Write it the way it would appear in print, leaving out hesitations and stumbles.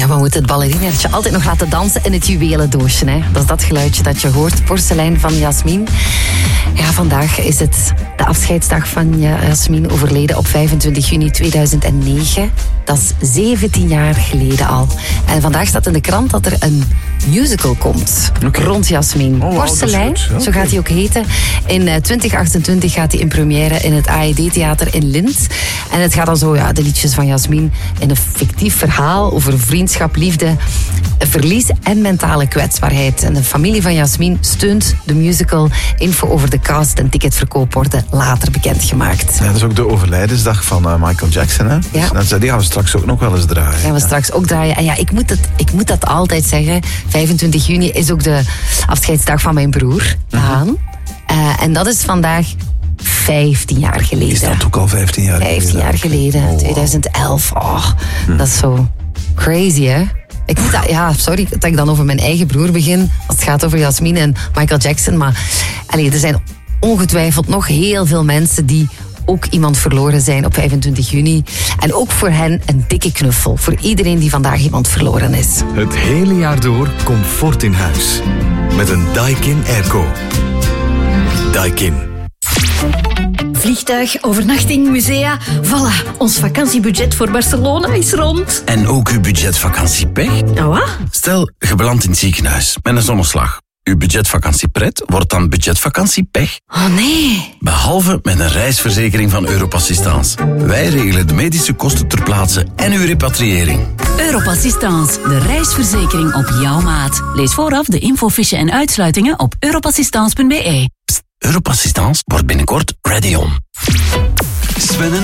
Ja, we moeten het ballerinaatje altijd nog laten dansen in het juwelendoosje. Hè? Dat is dat geluidje dat je hoort. Porselein van Jasmin. Ja, vandaag is het de afscheidsdag van Jasmin, overleden op 25 juni 2009. Dat is 17 jaar geleden al. En vandaag staat in de krant dat er een musical komt rond Jasmin. Porselein, zo gaat hij ook heten. In 2028 gaat hij in première in het AED-theater in Lint. En het gaat dan zo, de liedjes van Jasmin in een fictief verhaal over vriendschap, liefde, verlies en mentale kwetsbaarheid. En de familie van Jasmin steunt de musical. Info over de cast en ticketverkoop worden later bekendgemaakt. Ja, dat is ook de overlijdensdag van Michael Jackson, hè? Ja. Dus die gaan we straks ook nog wel eens draaien. Gaan we straks ook draaien. En ja, ik moet dat altijd zeggen. 25 juni is ook de afscheidsdag van mijn broer, Daan. En dat is vandaag 15 jaar geleden. Is dat ook al 15 jaar geleden? 15 jaar geleden, wow. 2011. Dat is zo crazy, hè? Ik moet sorry dat ik dan over mijn eigen broer begin, als het gaat over Jasmin en Michael Jackson. Maar er zijn ongetwijfeld nog heel veel mensen die ook iemand verloren zijn op 25 juni. En ook voor hen een dikke knuffel. Voor iedereen die vandaag iemand verloren is. Het hele jaar door comfort in huis. Met een Daikin Airco. Daikin. Vliegtuig, overnachting, musea. Voilà, ons vakantiebudget voor Barcelona is rond. En ook uw budgetvakanciepech? Oh, wat? Stel, je belandt in het ziekenhuis met een zonneslag. Uw budgetvakantiepret wordt dan budgetvakantiepech. Oh nee. Behalve met een reisverzekering van Europassistance. Wij regelen de medische kosten ter plaatse en uw repatriëring. Europassistance, de reisverzekering op jouw maat. Lees vooraf de infofiche en uitsluitingen op europassistance.be. Europassistance wordt binnenkort ready on. Sven